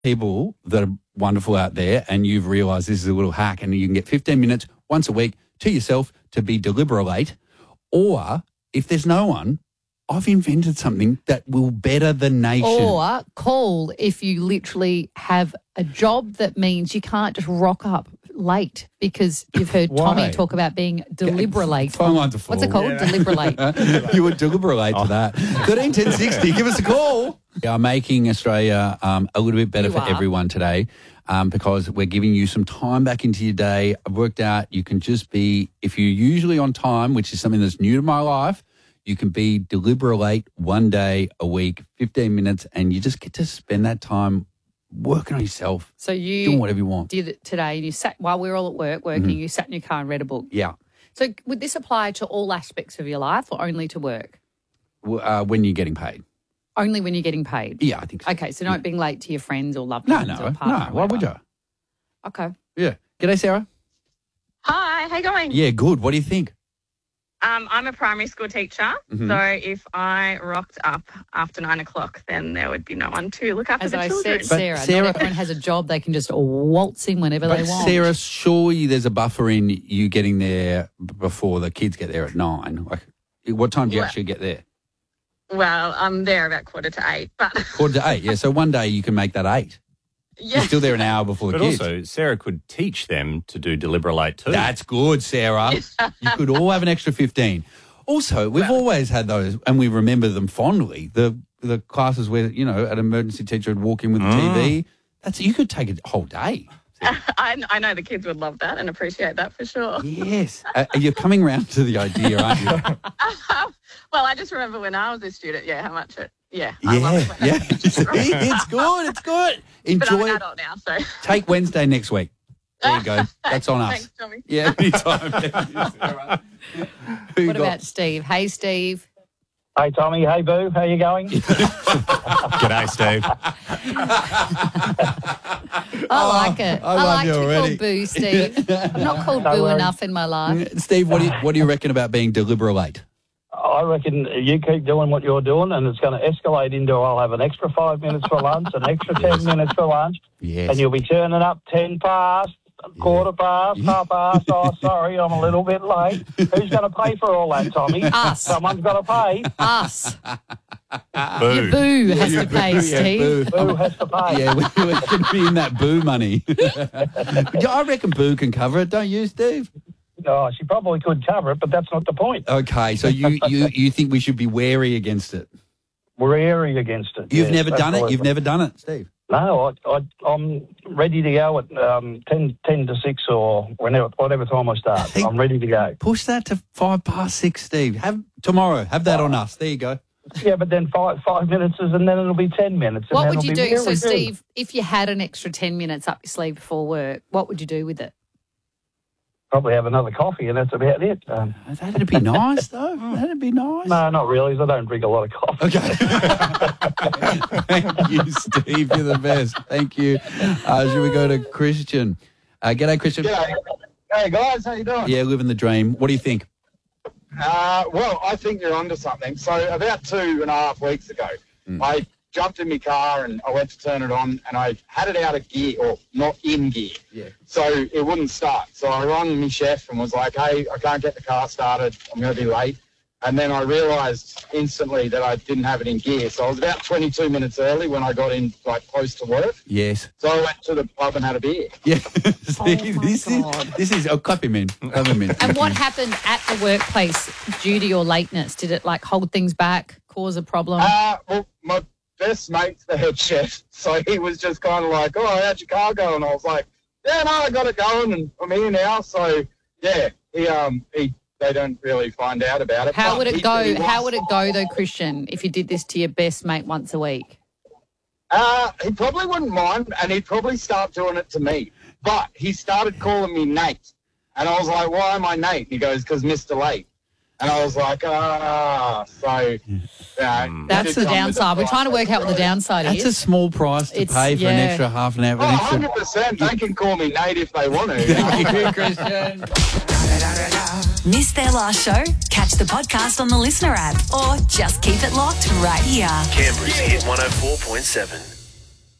people that are wonderful out there and you've realised this is a little hack and you can get 15 minutes once a week to yourself to be deliberate. Or if there's no one, I've invented something that will better the nation. Or call if you literally have a job that means you can't just rock up late because you've heard Tommy talk about being deliberate. Phone lines are full. What's it called? Deliberate. You would deliberate to that. 13 10 60, give us a call. We are making Australia a little bit better for everyone today because we're giving you some time back into your day. I've worked out you can just be, if you're usually on time, which is something that's new to my life, you can be deliberate one day a week, 15 minutes, and you just get to spend that time working on yourself. So you doing whatever you want. Did it today, and you sat while we were all at work working. You sat in your car and read a book. Yeah. So would this apply to all aspects of your life, or only to work? When you're getting paid. Only when you're getting paid. Yeah, I think so. Okay, so not being late to your friends or loved ones or partner. No. Why would you? Okay. Yeah. G'day, Sarah. Hi, how you going? Yeah, good. What do you think? I'm a primary school teacher, so if I rocked up after 9 o'clock, then there would be no one to look after As the I children. said, Sarah, not everyone has a job. They can just waltz in whenever they want. Sarah, surely there's a buffer in you getting there before the kids get there at 9. Like, what time do you actually get there? Well, I'm there about 7:45, but... 7:45, yeah. So one day you can make that 8. Yeah. You're still there an hour before the kids. But also, Sarah could teach them to do deliberate too. That's good, Sarah. You could all have an extra 15. Also, we've always had those, and we remember them fondly, the classes where, you know, an emergency teacher would walk in with the TV. You could take a whole day. I know the kids would love that and appreciate that for sure. Yes. You're coming round to the idea, aren't you? Well, I just remember when I was a student, how much it... I love it. It's good. It's good. Enjoy. But I'm an adult now, so... Take Wednesday next week. There you go. That's on us. Thanks, Tommy. Yeah, anytime. Thank you, Sarah. What about Steve? Hey, Steve. Hey, Tommy. Hey, Boo. How you going? G'day, Steve. I like it. I love like you to be already. called Boo, Steve. I'm not called Boo enough in my life. Steve, what do you reckon about being deliberate? I reckon you keep doing what you're doing and it's going to escalate into I'll have an extra 5 minutes for lunch, an extra 10 minutes for lunch, and you'll be turning up 10 past, quarter past, half past. Oh, sorry, I'm a little bit late. Who's going to pay for all that, Tommy? Us. Someone's got to pay. Us. Boo. Your Boo has to pay, Steve. Boo has to pay. Yeah, we're going to be in that Boo money. I reckon Boo can cover it, don't you, Steve? Oh, she probably could cover it, but that's not the point. Okay, so you think we should be wary against it? We're airy against it. You've yes, never done it? absolutely. You've never done it, Steve? No, I'm ready to go at 10 to 6 or whatever time I start. Hey, I'm ready to go. Push that to 6:05, Steve. Have that on us. There you go. Yeah, but then 5 minutes and then it'll be 10 minutes. And What then would you it'll be do? So, very good. Steve, if you had an extra 10 minutes up your sleeve before work, what would you do with it? Probably have another coffee and that's about it. That'd be nice, though. That'd be nice. No, not really. I don't drink a lot of coffee. Okay. Thank you, Steve. You're the best. Thank you. Should we go to Christian? G'day, Christian. G'day. Hey, guys. How you doing? Yeah, living the dream. What do you think? Well, I think you're onto something. So about 2.5 weeks ago, I jumped in my car and I went to turn it on and I had it out of gear or not in gear. Yeah. So it wouldn't start. So I rang my chef and was like, hey, I can't get the car started. I'm going to be late. And then I realised instantly that I didn't have it in gear. So I was about 22 minutes early when I got in, like, close to work. Yes. So I went to the pub and had a beer. Yeah. This is clap him in. Clap him in. And what happened at the workplace due to your lateness? Did it, like, hold things back, cause a problem? Well, my best mate's the head chef, so he was just kind of like, oh, how'd your car go? And I was like, yeah, no, I got it going and I'm here now. So, yeah, they don't really find out about it. How But would it he go? said he How wants- would it go, though, Christian, if you did this to your best mate once a week? He probably wouldn't mind, and he'd probably start doing it to me. But he started calling me Nate. And I was like, why am I Nate? He goes, because Mr. Late. And I was like, so... That's the downside. We're trying to work out what the downside That's a is. small price to It's- pay for an yeah. extra half an hour. Oh, An extra... 100%. They can call me Nate if they want to. Thank you, Christian. Missed their last show? Catch the podcast on the Listener app or just keep it locked right here. Canberra's Hit 104.7.